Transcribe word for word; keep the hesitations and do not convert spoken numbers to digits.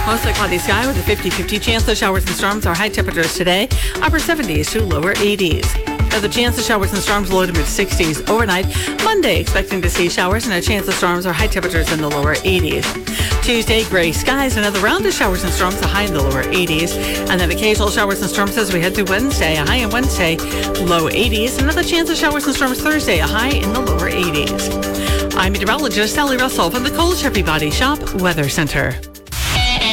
Mostly cloudy sky with a fifty-fifty chance of showers and storms. Our high temperatures today, upper seventies to lower eighties. Now the chance of showers and storms low to mid sixties overnight. Monday, expecting to see showers and a chance of storms or high temperatures in the lower eighties. Tuesday, gray skies, another round of showers and storms, a high in the lower eighties. And then occasional showers and storms as we head through Wednesday, a high in Wednesday, low eighties. Another chance of showers and storms Thursday, a high in the lower eighties. I'm meteorologist Sally Russell from the Cold Chevy Body Shop Weather Center.